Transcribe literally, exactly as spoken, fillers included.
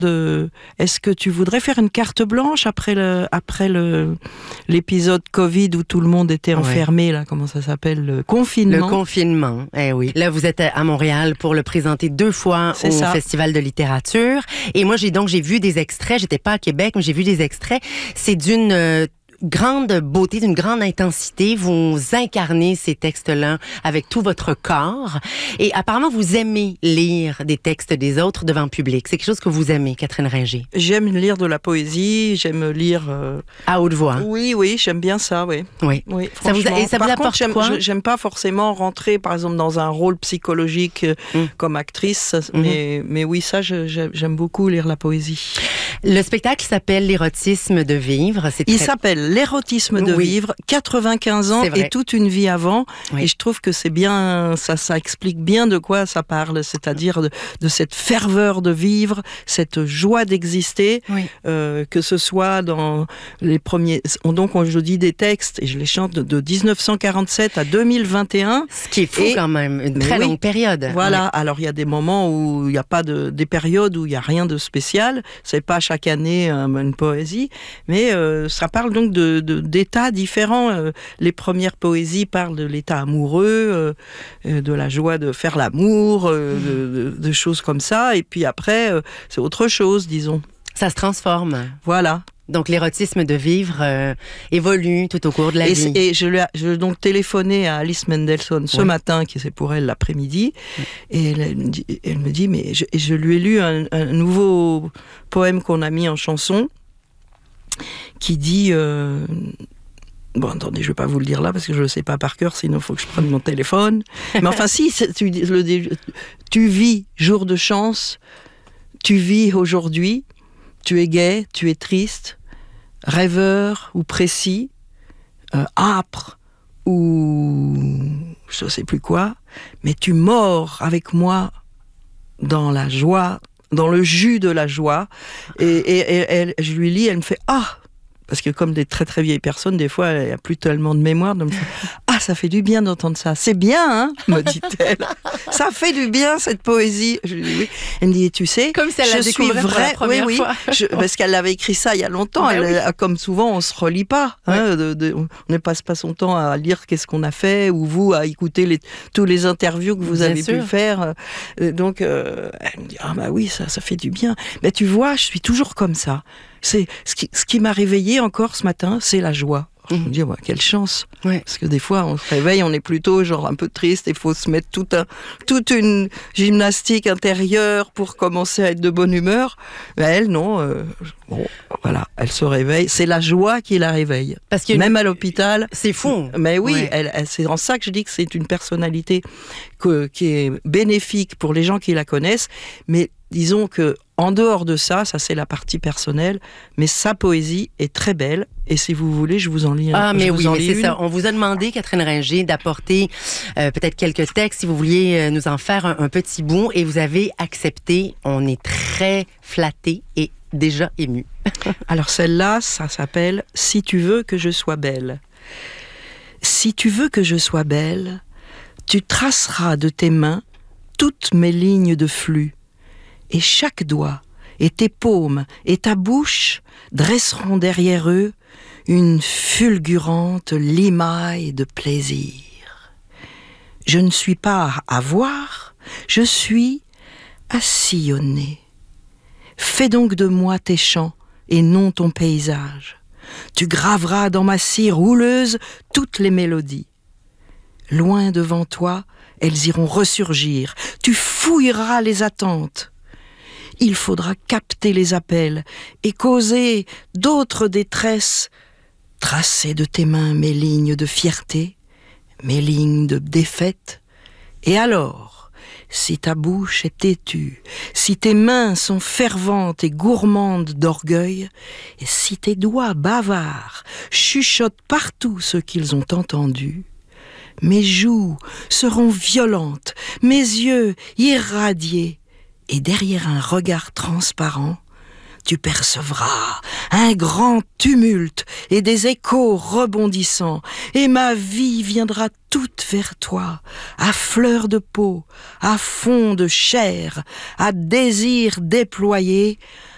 de... Est-ce que tu voudrais faire une carte blanche après le, après le, l'épisode Covid où tout le monde était enfermé, ouais. là, comment ça s'appelle, le confinement? Le confinement, eh oui. Là, vous êtes à Montréal pour le présenter deux fois C'est au ça. Festival de littérature. Et moi, j'ai donc, j'ai vu des extraits, j'étais pas à Québec, mais j'ai vu des extraits. C'est d'une... Euh, grande beauté, d'une grande intensité. Vous incarnez ces textes-là avec tout votre corps. Et apparemment, vous aimez lire des textes des autres devant le public. C'est quelque chose que vous aimez, Catherine Ringer. J'aime lire de la poésie, j'aime lire... Euh... À haute voix. Oui, oui, j'aime bien ça, oui. Oui. oui ça vous, et ça par vous contre, apporte j'aime, quoi? j'aime pas forcément rentrer, par exemple, dans un rôle psychologique mm. comme actrice, mm-hmm. mais, mais oui, ça, je, j'aime beaucoup lire la poésie. Le spectacle s'appelle L'érotisme de vivre. C'est Il très... s'appelle L'érotisme de oui. vivre, quatre-vingt-quinze ans et toute une vie avant. Oui. Et je trouve que c'est bien, ça, ça explique bien de quoi ça parle, c'est-à-dire de, de cette ferveur de vivre, cette joie d'exister, oui. euh, que ce soit dans les premiers... Donc, je dis des textes, et je les chante de, de dix-neuf cent quarante-sept à deux mille vingt et un. Ce qui est fou et, quand même, une très oui, longue période. Voilà, oui. alors il y a des moments où il n'y a pas de... des périodes où il n'y a rien de spécial, c'est pas chaque année euh, une poésie, mais euh, ça parle donc de, de, d'états différents. Euh, les premières poésies parlent de l'état amoureux, euh, de la joie de faire l'amour, euh, mmh. de, de, de choses comme ça, et puis après, euh, c'est autre chose, disons. Ça se transforme. Voilà. Donc, l'érotisme de vivre euh, évolue tout au cours de la et, vie. Et je lui ai je, donc téléphoné à Alice Mendelssohn ce oui. matin, qui c'est pour elle l'après-midi, oui. et elle, elle, me dit, elle me dit, mais je, je lui ai lu un, un nouveau poème qu'on a mis en chanson, qui dit... Euh, Bon, attendez, je vais pas vous le dire là parce que je le sais pas par cœur, sinon il faut que je prenne mon téléphone. Mais enfin, si, tu, le, tu vis jour de chance, tu vis aujourd'hui, tu es gai, tu es triste, rêveur ou précis, euh, âpre ou je sais plus quoi, mais tu mords avec moi dans la joie, dans le jus de la joie. Et, et, et elle, je lui lis, elle me fait « Ah !» Parce que comme des très très vieilles personnes, des fois, il n'y a plus tellement de mémoire. Donc, ah, ça fait du bien d'entendre ça. C'est bien, hein, me dit-elle. Ça fait du bien, cette poésie. Je lui dis oui. Elle me dit, tu sais, comme si elle je suis vraie. Oui, oui. Je, parce qu'elle avait écrit ça il y a longtemps. Ben elle, oui. Comme souvent, on se relit pas. Hein, oui. de, de, on ne passe pas son temps à lire qu'est-ce qu'on a fait, ou vous à écouter les, tous les interviews que vous bien avez sûr. pu faire. Donc, euh, elle me dit, ah bah oui, ça, ça fait du bien. Mais tu vois, je suis toujours comme ça. C'est ce qui, ce qui m'a réveillée encore ce matin, c'est la joie. Je me dis, ouais, quelle chance. Ouais. Parce que des fois, on se réveille, on est plutôt genre un peu triste, il faut se mettre tout un, toute une gymnastique intérieure pour commencer à être de bonne humeur. Mais elle, non. Euh, bon, voilà, elle se réveille. C'est la joie qui la réveille. Parce que même à l'hôpital. C'est fou. Mais oui, ouais. elle, elle, c'est en ça que je dis que c'est une personnalité que, qui est bénéfique pour les gens qui la connaissent. Mais disons que en dehors de ça, ça c'est la partie personnelle, mais sa poésie est très belle. Et si vous voulez, je vous en lis. Ah, mais oui, mais c'est une. ça. On vous a demandé, Catherine Ringer, d'apporter euh, peut-être quelques textes, si vous vouliez euh, nous en faire un, un petit bout, et vous avez accepté. On est très flattés et déjà émus. Alors celle-là, ça s'appelle « Si tu veux que je sois belle ». Si tu veux que je sois belle, tu traceras de tes mains toutes mes lignes de flux, et chaque doigt, et tes paumes, et ta bouche dresseront derrière eux une fulgurante limaille de plaisir. Je ne suis pas à voir, je suis à sillonner. Fais donc de moi tes chants et non ton paysage. Tu graveras dans ma cire houleuse toutes les mélodies. Loin devant toi, elles iront ressurgir. Tu fouilleras les attentes. Il faudra capter les appels et causer d'autres détresses. Tracer de tes mains mes lignes de fierté, mes lignes de défaite. Et alors, si ta bouche est têtue, si tes mains sont ferventes et gourmandes d'orgueil, et si tes doigts bavards chuchotent partout ce qu'ils ont entendu, mes joues seront violentes, mes yeux irradiés, et derrière un regard transparent, tu percevras un grand tumulte et des échos rebondissants, et ma vie viendra toute vers toi, à fleur de peau, à fond de chair, à désir déployé,